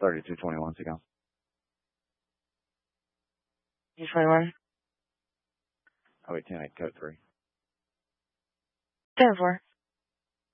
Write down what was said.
3221 Seagull. 221. Oh, wait, 10-8, code 3. 10-4.